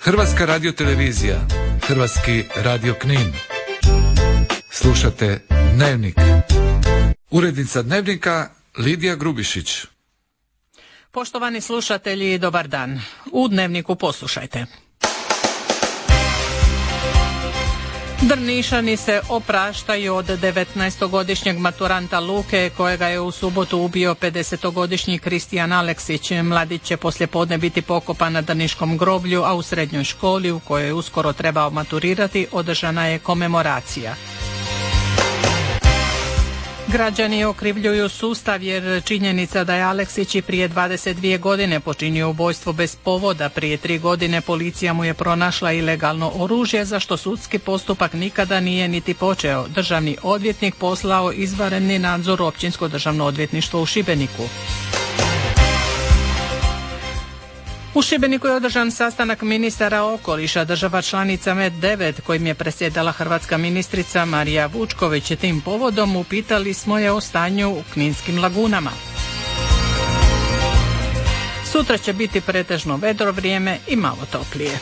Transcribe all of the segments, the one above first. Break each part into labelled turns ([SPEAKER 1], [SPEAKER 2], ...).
[SPEAKER 1] Hrvatska radiotelevizija, Hrvatski radio Knin. Slušate Dnevnik. Urednica Dnevnika Lidija Grubišić.
[SPEAKER 2] Poštovani slušatelji, dobar dan. U Dnevniku poslušajte. Drnišani se opraštaju od 19-godišnjeg maturanta Luke, kojega je u subotu ubio 50-godišnji Kristijan Aleksić. Mladić će poslijepodne biti pokopan na drniškom groblju, a u srednjoj školi, u kojoj je uskoro trebao maturirati, održana je komemoracija. Građani okrivljuju sustav jer činjenica da je Aleksić i prije 22 godine počinio ubojstvo bez povoda. Prije 3 godine policija mu je pronašla ilegalno oružje, za što sudski postupak nikada nije niti počeo. Državni odvjetnik poslao izvanredni nadzor u Općinsko državno odvjetništvo u Šibeniku. U Šibeniku je održan sastanak ministara okoliša država članica MED9 kojim je predsjedala hrvatska ministrica Marija Vučković. Tim povodom upitali smo je o stanju u kninskim lagunama. Sutra će biti pretežno vedro vrijeme i malo toplije.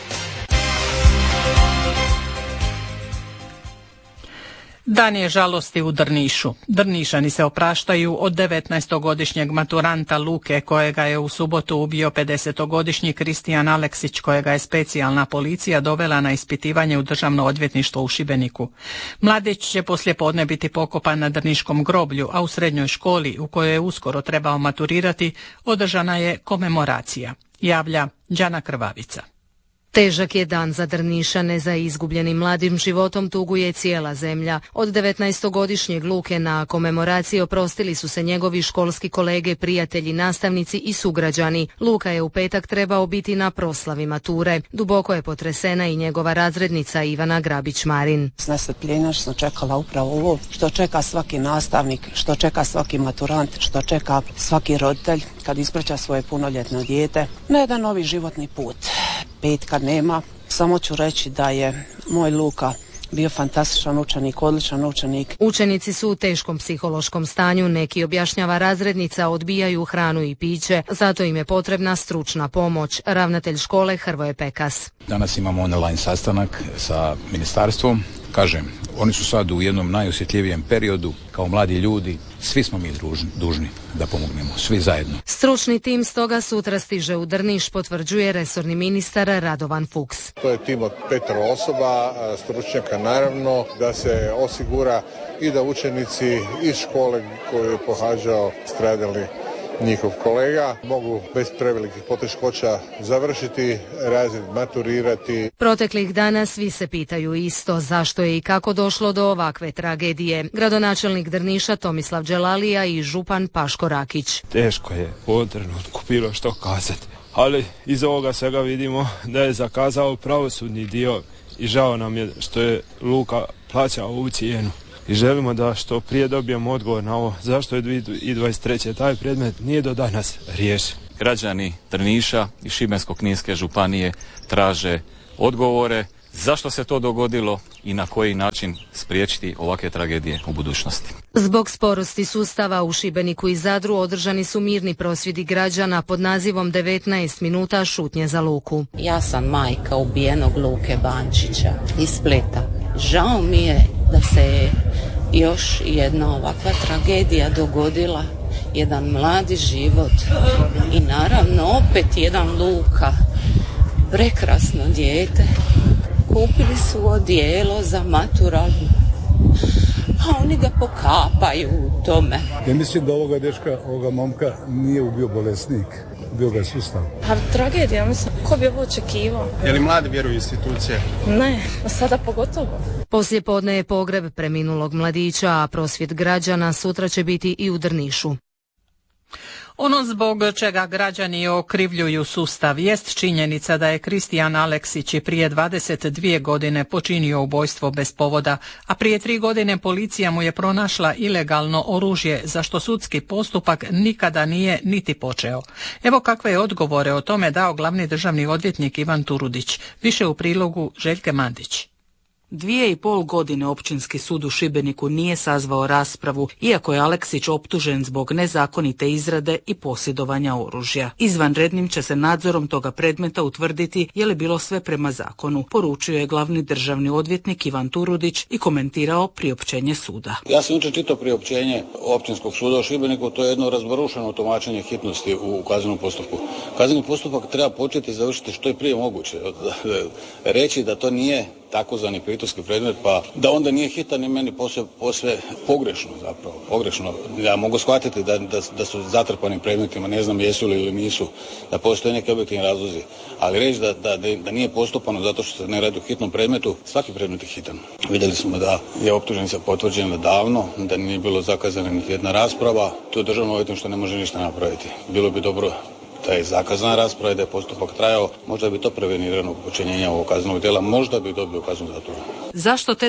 [SPEAKER 2] Dan je žalosti u Drnišu. Drnišani se opraštaju od 19-godišnjeg maturanta Luke, kojega je u subotu ubio 50-godišnji Kristijan Aleksić, kojega je specijalna policija dovela na ispitivanje u Državno odvjetništvo u Šibeniku. Mladić će poslijepodne biti pokopan na drniškom groblju, a u srednjoj školi, u kojoj je uskoro trebao maturirati, održana je komemoracija. Javlja Đana Krvavica.
[SPEAKER 3] Težak je dan za Drnišane, za izgubljenim mladim životom tuguje cijela zemlja. Od 19-godišnjeg Luke na komemoraciji oprostili su se njegovi školski kolege, prijatelji, nastavnici i sugrađani. Luka je u petak trebao biti na proslavi mature. Duboko je potresena i njegova razrednica Ivana Grabić-Marin.
[SPEAKER 4] S nestrpljenjem sam čekala upravo ovo što čeka svaki nastavnik, što čeka svaki maturant, što čeka svaki roditelj kad ispraća svoje punoljetno dijete na jedan novi životni put. Petka nema, samo ću reći da je moj Luka bio fantastičan učenik, odličan učenik.
[SPEAKER 3] Učenici su u teškom psihološkom stanju, neki, objašnjava razrednica, odbijaju hranu i piće, zato im je potrebna stručna pomoć. Ravnatelj škole Hrvoje Pekas.
[SPEAKER 5] Danas imamo online sastanak sa ministarstvom. Kažem, oni su sad u jednom najosjetljivijem periodu, kao mladi ljudi, svi smo mi dužni da pomognemo, svi zajedno.
[SPEAKER 3] Stručni tim stoga sutra stiže u Drniš, potvrđuje resorni ministar Radovan Fuchs.
[SPEAKER 6] To je tim od 5 osoba, stručnjaka naravno, da se osigura i da učenici iz škole koju je pohađao stradali njihov kolega mogu bez prevelikih poteškoća završiti razred, maturirati.
[SPEAKER 3] Proteklih dana svi se pitaju isto, zašto je i kako došlo do ovakve tragedije. Gradonačelnik Drniša Tomislav Đelalija i župan Paško Rakić.
[SPEAKER 7] Teško je u ovom trenutku bilo što kazati, ali iz ovoga svega vidimo da je zakazao pravosudni dio i žao nam je što je Luka plaćao ovu cijenu. I želimo da što prije dobijemo odgovor na ovo zašto je 2023. taj predmet nije do danas riješen.
[SPEAKER 8] Građani Drniša i Šibensko-kninske županije traže odgovore zašto se to dogodilo i na koji način spriječiti ovakve tragedije u budućnosti.
[SPEAKER 3] Zbog sporosti sustava u Šibeniku i Zadru održani su mirni prosvjedi građana pod nazivom 19 minuta šutnje za Luku.
[SPEAKER 9] Ja sam majka ubijenog Luke Bančića iz Splita. Žao mi je da se još jedna ovakva tragedija dogodila, jedan mladi život i naravno opet jedan Luka, prekrasno dijete. Kupili su odijelo za maturalnu, a oni ga pokapaju u tome.
[SPEAKER 10] Ja mislim da ovoga dečka, ovoga momka nije ubio bolesnik, bio ga sustav.
[SPEAKER 11] Pa tragedija, mislim, ko bi ovo očekivao?
[SPEAKER 12] Je li mladi vjeruju institucije?
[SPEAKER 11] Ne, sada pogotovo.
[SPEAKER 3] Poslijepodne je pogreb preminulog mladića, a prosvjed građana sutra će biti i u Drnišu.
[SPEAKER 2] Ono zbog čega građani okrivljuju sustav jest činjenica da je Kristijan Aleksić i prije 22 godine počinio ubojstvo bez povoda, a prije 3 godine policija mu je pronašla ilegalno oružje, za što sudski postupak nikada nije niti počeo. Evo kakve je odgovore o tome dao glavni državni odvjetnik Ivan Turudić. Više u prilogu Željke Mandić.
[SPEAKER 13] 2,5 godine Općinski sud u Šibeniku nije sazvao raspravu, iako je Aleksić optužen zbog nezakonite izrade i posjedovanja oružja. Izvanrednim će se nadzorom toga predmeta utvrditi je li bilo sve prema zakonu, poručio je glavni državni odvjetnik Ivan Turudić i komentirao priopćenje suda.
[SPEAKER 14] Ja sam jučer čitao priopćenje Općinskog suda u Šibeniku, to je jedno razbarušeno tumačenje hitnosti u kaznenom postupku. Kazneni postupak treba početi i završiti što je prije moguće. Reći da to nije takozvani priturski predmet, pa da onda nije hitan i meni posve pogrešno zapravo. Pogrešno. Ja mogu shvatiti da su zatrpani predmetima, ne znam jesu li ili nisu, da postoje neki objektivni razlozi, ali reći da nije postupano zato što se ne radi o hitnom predmetu, svaki predmet je hitan. Vidjeli smo da je optužnica potvrđena davno, da nije bilo zakazana niti jedna rasprava, tu državno odvjetništvo ne može ništa napraviti. Bilo bi dobro da je zakazana rasprava i da je postupak trajao, možda bi to prevenirano počinjenja ovog kaznenog djela, možda bi dobio kaznu zatvora.
[SPEAKER 13] Zašto te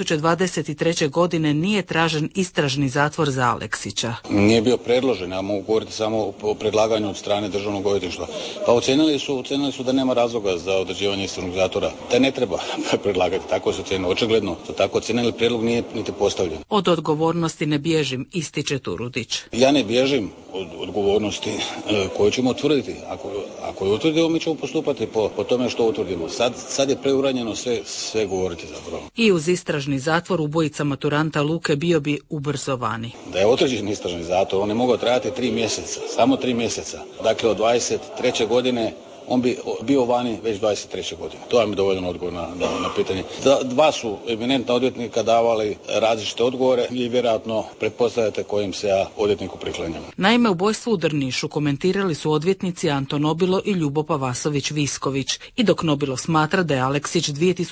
[SPEAKER 13] 2023. godine nije tražen istražni zatvor za Aleksića?
[SPEAKER 14] Nije bio predložen, ja mogu govoriti samo o predlaganju od strane državnog odvjetništva. Pa ocenili su da nema razloga za određivanje istražnog zatvora. Da ne treba predlagati, tako se ocenilo. Očigledno to tako ocenili, prijedlog nije niti postavljen.
[SPEAKER 13] Od odgovornosti ne bježim, ističe Turudić.
[SPEAKER 14] Ja ne bježim od odgovornosti koju ćemo utvrditi. Ako je utvrdimo, mi ćemo postupati po tome što utvrdimo. Sad je preuranjeno sve govoriti zapravo.
[SPEAKER 13] I uz istražni zatvor ubojica maturanta Luke bio bi ubrzovani.
[SPEAKER 14] Da je određen istražni zatvor, on je mogao trajati 3 mjeseca, samo 3 mjeseca. Dakle, od 23. godine on bi bio vani već 23. godine. To vam je dovoljan odgovor na pitanje. Dva su eminentna odvjetnika davali različite odgovore i vjerojatno pretpostavljate kojim se ja odvjetniku priklanjam.
[SPEAKER 13] Naime, ubojstvo u Drnišu komentirali su odvjetnici Anton Nobilo i Ljubo Pavasović-Visković. I dok Nobilo smatra da je Aleksić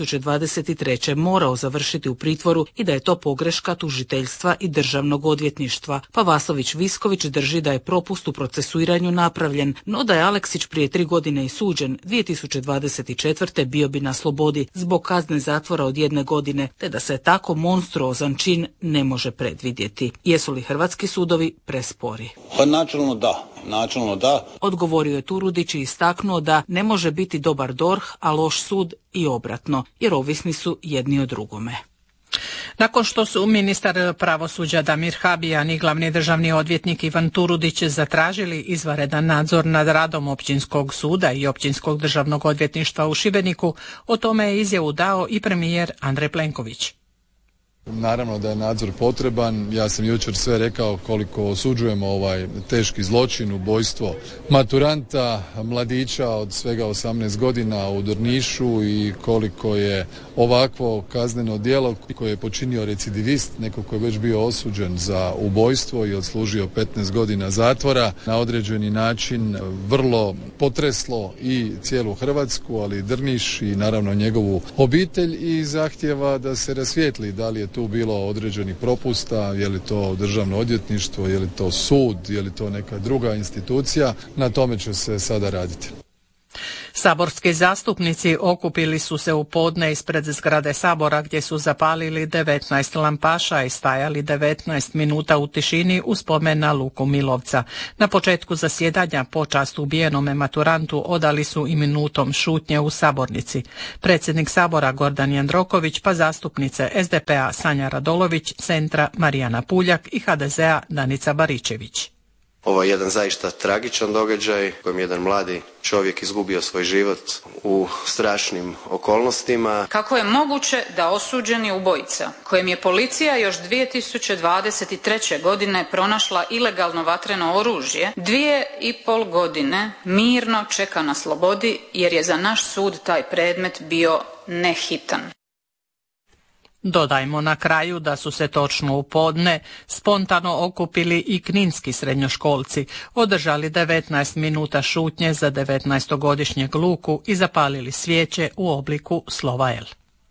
[SPEAKER 13] 2023. morao završiti u pritvoru i da je to pogreška tužiteljstva i državnog odvjetništva, Pavasović-Visković drži da je propust u procesuiranju napravljen, no da je Aleksić prije 3 godine i suđen, 2024. bio bi na slobodi zbog kazne zatvora od 1 godine, te da se tako monstruozan čin ne može predvidjeti. Jesu li hrvatski sudovi prespori?
[SPEAKER 14] Pa načelno da.
[SPEAKER 13] Odgovorio je Turudić i istaknuo da ne može biti dobar DORH, a loš sud i obratno, jer ovisni su jedni o drugome.
[SPEAKER 2] Nakon što su ministar pravosuđa Damir Habijan i glavni državni odvjetnik Ivan Turudić zatražili izvanredan nadzor nad radom Općinskog suda i Općinskog državnog odvjetništva u Šibeniku, o tome je izjavu dao i premijer Andrej Plenković.
[SPEAKER 15] Naravno da je nadzor potreban. Ja sam jučer sve rekao koliko osuđujemo ovaj teški zločin, ubojstvo maturanta, mladića od svega 18 godina u Drnišu i koliko je ovakvo kazneno djelo koje je počinio recidivist, neko koji je već bio osuđen za ubojstvo i odslužio 15 godina zatvora, na određeni način vrlo potreslo i cijelu Hrvatsku, ali i Drniš i naravno njegovu obitelj i zahtjeva da se rasvijetli da li je tu bilo određenih propusta, je li to državno odvjetništvo, je li to sud, je li to neka druga institucija, na tome će se sada raditi.
[SPEAKER 2] Saborski zastupnici okupili su se u podne ispred zgrade Sabora gdje su zapalili 19 lampaša i stajali 19 minuta u tišini u spomen na Luku Milovca. Na početku zasjedanja počast ubijenome maturantu odali su i minutom šutnje u sabornici. Predsjednik Sabora Gordan Jandroković, pa zastupnice SDP-a Sanja Radolović, Centra Marijana Puljak i HDZ-a Danica Baričević.
[SPEAKER 16] Ovo je jedan zaista tragičan događaj kojim jedan mladi čovjek izgubio svoj život u strašnim okolnostima.
[SPEAKER 17] Kako je moguće da osuđeni ubojica, kojem je policija još 2023. godine pronašla ilegalno vatreno oružje, 2,5 godine mirno čeka na slobodi jer je za naš sud taj predmet bio nehitan.
[SPEAKER 2] Dodajmo na kraju da su se točno u podne spontano okupili i kninski srednjoškolci, održali 19 minuta šutnje za 19-godišnjeg Luku i zapalili svijeće u obliku slova L.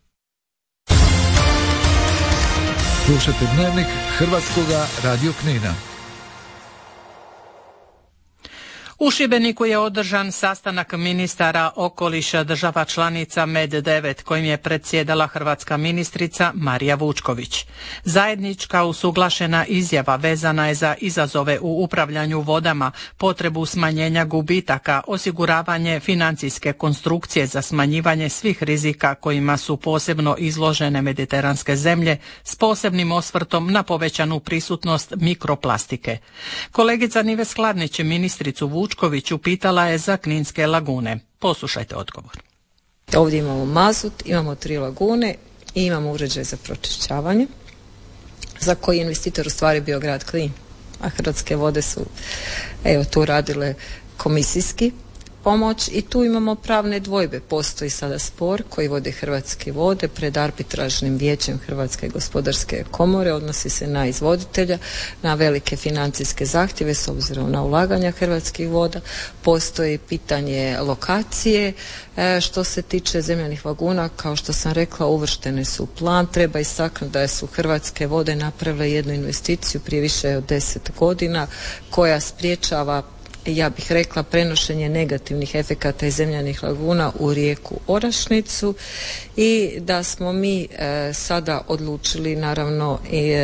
[SPEAKER 1] Slušajte Dnevnik Hrvatskoga radio Knina.
[SPEAKER 2] U Šibeniku je održan sastanak ministara okoliša država članica MED9 kojim je predsjedala hrvatska ministrica Marija Vučković. Zajednička usuglašena izjava vezana je za izazove u upravljanju vodama, potrebu smanjenja gubitaka, osiguravanje financijske konstrukcije za smanjivanje svih rizika kojima su posebno izložene mediteranske zemlje s posebnim osvrtom na povećanu prisutnost mikroplastike. Kolegica Nives Kladnić ministricu Vučković upitala je za Kninske lagune. Poslušajte odgovor.
[SPEAKER 18] Ovdje imamo mazut, imamo 3 lagune i imamo uređaj za pročišćavanje za koji je investitor u stvari bio grad Knin, a Hrvatske vode su tu radile komisijski pomoć i tu imamo pravne dvojbe. Postoji sada spor koji vode Hrvatske vode pred arbitražnim vijećem Hrvatske gospodarske komore, odnosi se na izvoditelja, na velike financijske zahtjeve s obzirom na ulaganja Hrvatskih voda. Postoji pitanje lokacije. Što se tiče zemljanih laguna, kao što sam rekla, uvrštene su u plan. Treba istaknuti da su Hrvatske vode napravile jednu investiciju prije više od 10 godina koja sprječava, ja bih rekla, prenošenje negativnih efekata iz zemljanih laguna u rijeku Orašnicu i da smo mi sada odlučili naravno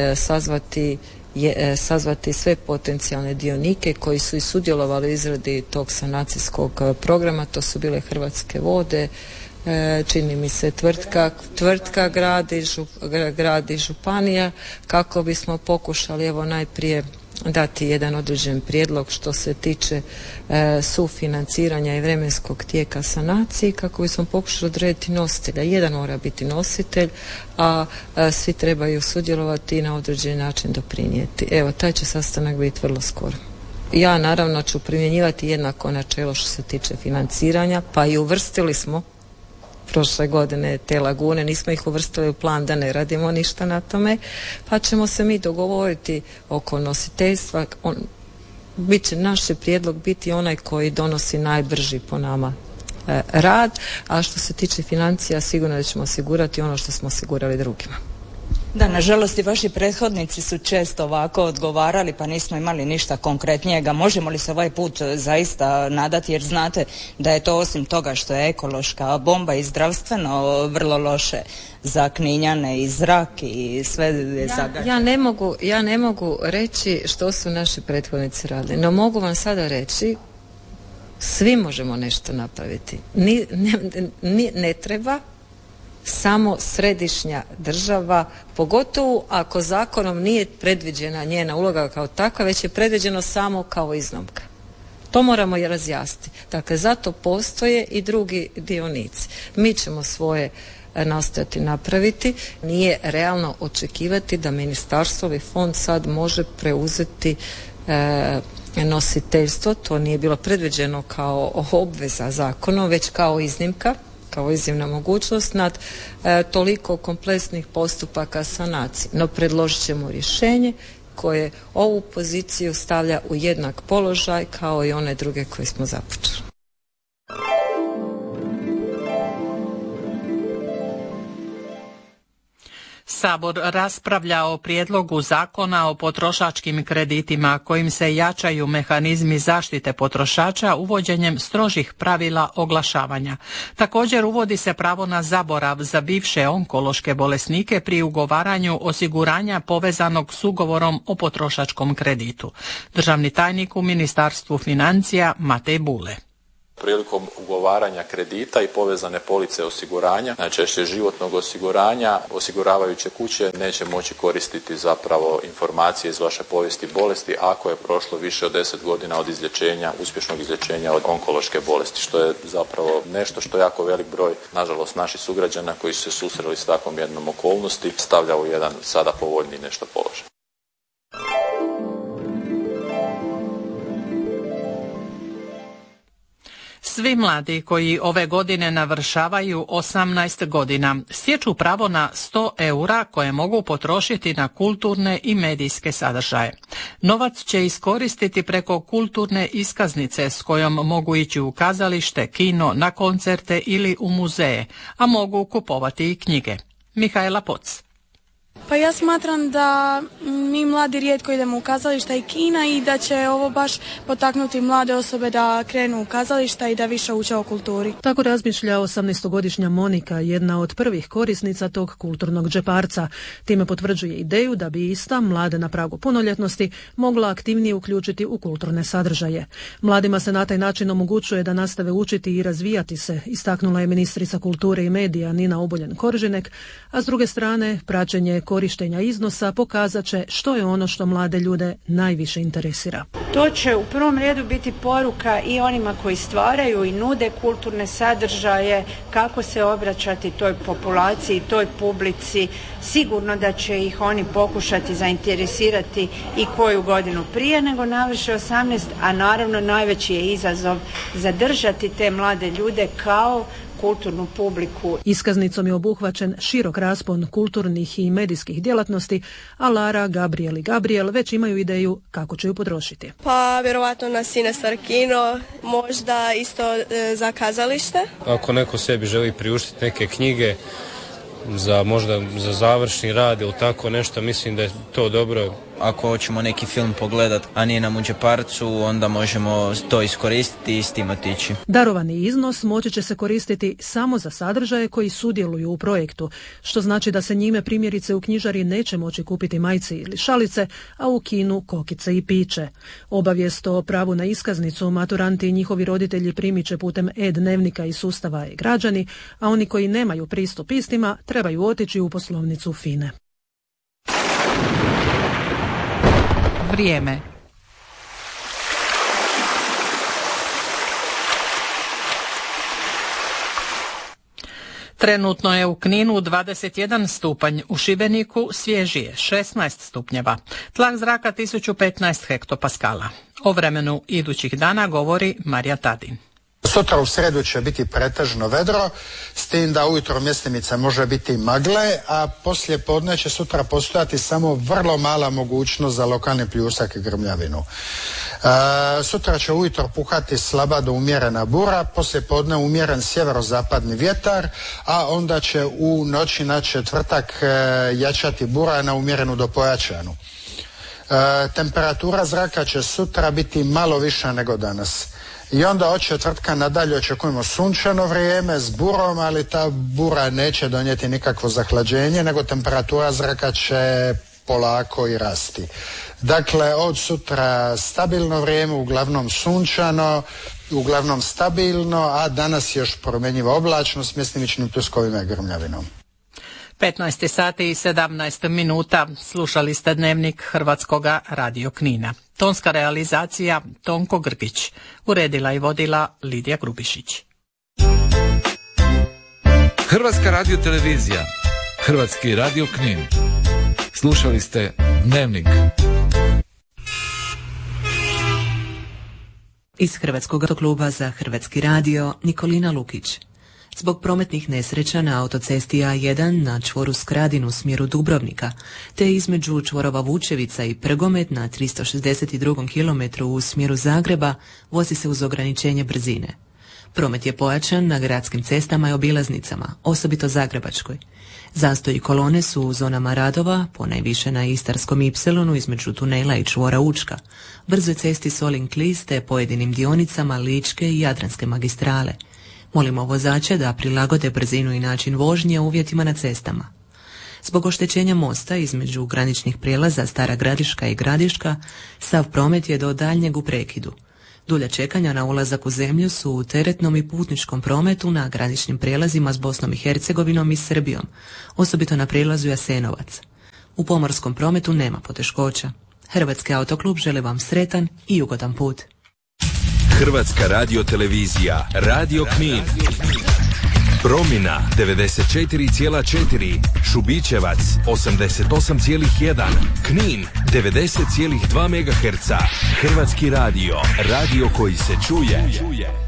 [SPEAKER 18] sazvati sve potencijalne dionike koji su i sudjelovali u izradi tog sanacijskog programa. To su bile Hrvatske vode, čini mi se tvrtka grad i županija, kako bismo pokušali najprije dati jedan određen prijedlog što se tiče sufinanciranja i vremenskog tijeka sanacije, kako bismo pokušali odrediti nositelja. Jedan mora biti nositelj, a svi trebaju sudjelovati i na određeni način doprinijeti. Taj će sastanak biti vrlo skoro. Ja naravno ću primjenjivati jednako načelo što se tiče financiranja, pa i uvrstili smo prošle godine te lagune, nismo ih uvrstili u plan da ne radimo ništa na tome, pa ćemo se mi dogovoriti oko nositeljstva. Biće naš prijedlog biti onaj koji donosi najbrži po nama rad, a što se tiče financija sigurno da ćemo osigurati ono što smo osigurali drugima.
[SPEAKER 19] Da, nažalost i vaši prethodnici su često ovako odgovarali pa nismo imali ništa konkretnijega. Možemo li se ovaj put zaista nadati, jer znate da je to osim toga što je ekološka bomba i zdravstveno vrlo loše za Kninjane i zrak i sve je zagađeno.
[SPEAKER 18] Ja ne mogu reći što su naši prethodnici radili, no mogu vam sada reći svi možemo nešto napraviti. Ne treba samo središnja država, pogotovo ako zakonom nije predviđena njena uloga kao takva, već je predviđeno samo kao iznimka. To moramo i razjasniti. Dakle, zato postoje i drugi dionici. Mi ćemo svoje nastojati napraviti. Nije realno očekivati da ministarstvo ili fond sad može preuzeti nositeljstvo. To nije bilo predviđeno kao obveza zakonom, već kao iznimka, kao iznimna mogućnost nad toliko kompleksnih postupaka sanacije. No predložit ćemo rješenje koje ovu poziciju stavlja u jednak položaj kao i one druge koje smo započeli.
[SPEAKER 2] Sabor raspravlja o prijedlogu zakona o potrošačkim kreditima kojim se jačaju mehanizmi zaštite potrošača uvođenjem strožih pravila oglašavanja. Također uvodi se pravo na zaborav za bivše onkološke bolesnike pri ugovaranju osiguranja povezanog s ugovorom o potrošačkom kreditu. Državni tajnik u Ministarstvu financija Matej Bule.
[SPEAKER 20] Prilikom ugovaranja kredita i povezane police osiguranja, najčešće životnog osiguranja, osiguravajuće kuće neće moći koristiti zapravo informacije iz vaše povijesti bolesti ako je prošlo više od 10 godina od izlječenja, uspješnog izlječenja od onkološke bolesti, što je zapravo nešto što je jako velik broj, nažalost, naših sugrađana koji su se susreli s takvom jednom okolnosti stavlja u jedan sada povoljniji nešto položaj.
[SPEAKER 2] Svi mladi koji ove godine navršavaju 18 godina stječu pravo na 100 eura koje mogu potrošiti na kulturne i medijske sadržaje. Novac će iskoristiti preko kulturne iskaznice s kojom mogu ići u kazalište, kino, na koncerte ili u muzeje, a mogu kupovati i knjige. Mihajla Poc.
[SPEAKER 11] Pa ja smatram da mi mladi rijetko idemo u kazališta i kina i da će ovo baš potaknuti mlade osobe da krenu u kazališta i da više uče o kulturi.
[SPEAKER 21] Tako razmišlja 18-godišnja Monika, jedna od prvih korisnica tog kulturnog džeparca. Time potvrđuje ideju da bi ista, mlade na pragu punoljetnosti, mogla aktivnije uključiti u kulturne sadržaje. Mladima se na taj način omogućuje da nastave učiti i razvijati se, istaknula je ministrica kulture i medija Nina Obuljen-Koržinek, a s druge strane, praćenje korištenja iznosa pokazat će što je ono što mlade ljude najviše interesira.
[SPEAKER 22] To će u prvom redu biti poruka i onima koji stvaraju i nude kulturne sadržaje, kako se obraćati toj populaciji, toj publici. Sigurno da će ih oni pokušati zainteresirati i koju godinu prije nego navrše 18, a naravno najveći je izazov zadržati te mlade ljude kao kulturnu publiku.
[SPEAKER 21] Iskaznicom je obuhvaćen širok raspon kulturnih i medijskih djelatnosti, a Lara, Gabriel i Gabriel već imaju ideju kako će ju potrošiti.
[SPEAKER 23] Pa vjerovatno na Cinestar kino, možda isto za kazalište.
[SPEAKER 24] Ako neko sebi želi priuštiti neke knjige možda za završni rad ili tako nešto, mislim da je to dobro.
[SPEAKER 25] Ako hoćemo neki film pogledat, a nije nam u džeparcu, onda možemo to iskoristiti i s tim otići.
[SPEAKER 21] Darovani iznos moći će se koristiti samo za sadržaje koji sudjeluju u projektu, što znači da se njime primjerice u knjižari neće moći kupiti majci ili šalice, a u kinu kokice i piće. Obavijest o pravu na iskaznicu maturanti i njihovi roditelji primit će putem e-dnevnika i sustava e-građani, a oni koji nemaju pristup istima trebaju otići u poslovnicu FINE.
[SPEAKER 2] Vrijeme. Trenutno je u Kninu 21 stupanj, u Šibeniku svježije 16 stupnjeva. Tlak zraka 1015 hektopaskala. O vremenu idućih dana govori Marija Tadin.
[SPEAKER 26] Sutra u sredu će biti pretežno vedro, s tim da ujutro mjestimice može biti magle, a poslije podne će sutra postojati samo vrlo mala mogućnost za lokalni pljusak i grmljavinu. Sutra će ujutro puhati slaba do umjerena bura, poslije podne umjeren sjeverozapadni vjetar, a onda će u noći na četvrtak jačati bura na umjerenu do pojačanu. Temperatura zraka će sutra biti malo viša nego danas. I onda od četvrtka nadalje očekujemo sunčano vrijeme s burom, ali ta bura neće donijeti nikakvo zahlađenje, nego temperatura zraka će polako i rasti. Dakle, od sutra stabilno vrijeme, uglavnom sunčano, uglavnom stabilno, a danas još promjenjiva oblačnost s mjestimičnim pljuskovima i grmljavinom.
[SPEAKER 2] 15 sati i 17 minuta. Slušali ste dnevnik Hrvatskoga radio Knina. Tonska realizacija Tonko Grgić. Uredila i vodila Lidija Grubišić.
[SPEAKER 1] Hrvatska radio televizija. Hrvatski radio Knin. Slušali ste dnevnik.
[SPEAKER 27] Iz Hrvatskog kluba za Hrvatski radio Nikolina Lukić. Zbog prometnih nesreća na autocesti A1 na čvoru Skradin u smjeru Dubrovnika, te između čvorova Vučevica i Prgomet na 362. kilometru u smjeru Zagreba vozi se uz ograničenje brzine. Promet je pojačan na gradskim cestama i obilaznicama, osobito Zagrebačkoj. Zastoji kolone su u zonama radova, ponajviše na Istarskom Ipsilonu između tunela i čvora Učka, brzoj cesti Solin-Klis te pojedinim dionicama Ličke i Jadranske magistrale. Molimo vozače da prilagode brzinu i način vožnje uvjetima na cestama. Zbog oštećenja mosta između graničnih prijelaza Stara Gradiška i Gradiška, sav promet je do daljnjeg u prekidu. Dulja čekanja na ulazak u zemlju su u teretnom i putničkom prometu na graničnim prijelazima s Bosnom i Hercegovinom i Srbijom, osobito na prijelazu Jasenovac. U pomorskom prometu nema poteškoća. Hrvatski autoklub želi vam sretan i ugodan put.
[SPEAKER 28] Hrvatska radiotelevizija, Radio Knin. Promina 94,4, Šubićevac 88,1, Knin 90,2 MHz. Hrvatski radio, radio koji se čuje.